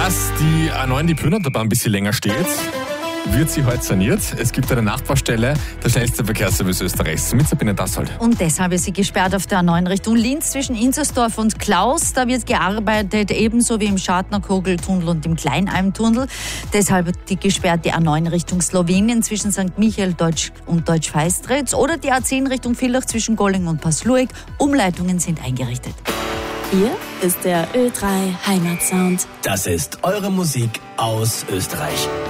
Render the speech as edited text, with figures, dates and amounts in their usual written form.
dass die A9, die Plünerterbahn, ein bisschen länger steht, wird sie heute saniert. Es gibt eine Nachbaustelle, der schnellste Verkehrsservice Österreichs. Mit Sabine Dassold. Und deshalb ist sie gesperrt auf der A9 Richtung Linz zwischen Inzersdorf und Klaus. Da wird gearbeitet, ebenso wie im Schartner-Kogel-Tunnel und im Kleinalm-Tunnel. Deshalb die gesperrte A9 Richtung Slowenien zwischen St. Michael und Deutsch-Feistritz oder die A10 Richtung Villach zwischen Golling und Pasluik. Umleitungen sind eingerichtet. Hier ist der Ö3 Heimatsound. Das ist eure Musik aus Österreich.